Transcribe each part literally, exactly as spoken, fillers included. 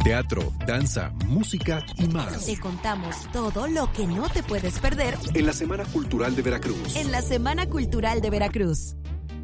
Teatro, danza, música y más. Te contamos todo lo que no te puedes perder en la Semana Cultural de Veracruz. En la Semana Cultural de Veracruz.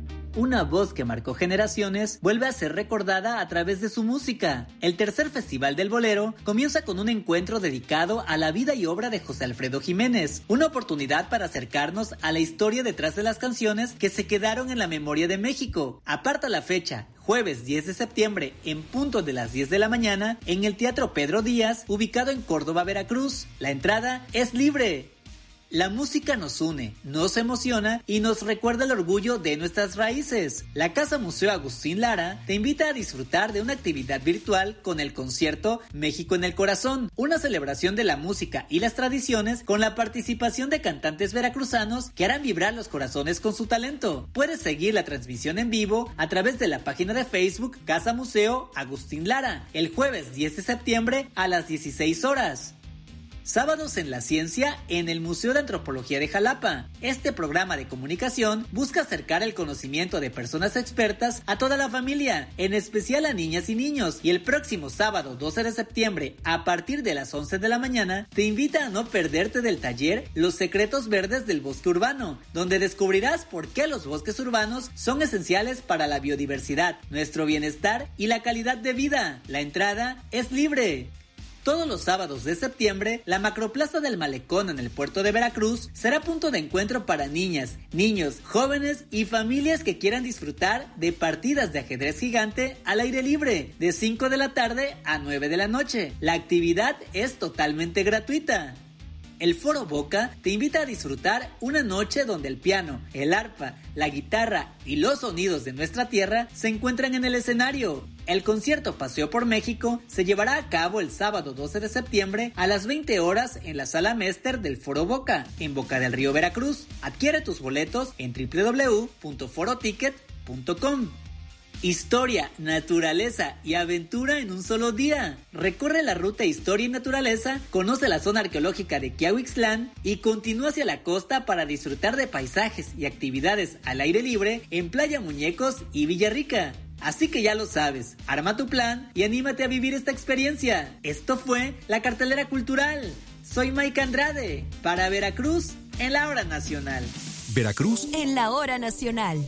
Una voz que marcó generaciones vuelve a ser recordada a través de su música. El tercer Festival del Bolero comienza con un encuentro dedicado a la vida y obra de José Alfredo Jiménez, una oportunidad para acercarnos a la historia detrás de las canciones que se quedaron en la memoria de México. Aparta la fecha, jueves diez de septiembre, en punto de las diez de la mañana, en el Teatro Pedro Díaz, ubicado en Córdoba, Veracruz. La entrada es libre. La música nos une, nos emociona y nos recuerda el orgullo de nuestras raíces. La Casa Museo Agustín Lara te invita a disfrutar de una actividad virtual con el concierto México en el Corazón, una celebración de la música y las tradiciones con la participación de cantantes veracruzanos que harán vibrar los corazones con su talento. Puedes seguir la transmisión en vivo a través de la página de Facebook Casa Museo Agustín Lara, el jueves diez de septiembre a las dieciséis horas. Sábados en la Ciencia en el Museo de Antropología de Jalapa. Este programa de comunicación busca acercar el conocimiento de personas expertas a toda la familia, en especial a niñas y niños. Y el próximo sábado doce de septiembre, a partir de las once de la mañana, te invita a no perderte del taller Los Secretos Verdes del Bosque Urbano, donde descubrirás por qué los bosques urbanos son esenciales para la biodiversidad, nuestro bienestar y la calidad de vida. La entrada es libre. Todos los sábados de septiembre, la Macroplaza del Malecón en el puerto de Veracruz será punto de encuentro para niñas, niños, jóvenes y familias que quieran disfrutar de partidas de ajedrez gigante al aire libre, de cinco de la tarde a nueve de la noche. La actividad es totalmente gratuita. El Foro Boca te invita a disfrutar una noche donde el piano, el arpa, la guitarra y los sonidos de nuestra tierra se encuentran en el escenario. El concierto Paseo por México se llevará a cabo el sábado doce de septiembre a las veinte horas en la Sala Mester del Foro Boca, en Boca del Río, Veracruz. Adquiere tus boletos en doble u doble u doble u punto foro ticket punto com. Historia, naturaleza y aventura en un solo día. Recorre la ruta Historia y Naturaleza, conoce la zona arqueológica de Quiahuixtlán y continúa hacia la costa para disfrutar de paisajes y actividades al aire libre en Playa Muñecos y Villarrica. Así que ya lo sabes, arma tu plan y anímate a vivir esta experiencia. Esto fue la cartelera cultural. Soy Mike Andrade, para Veracruz en la Hora Nacional. Veracruz en la Hora Nacional.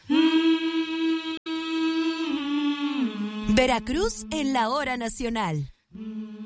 Veracruz en la Hora Nacional.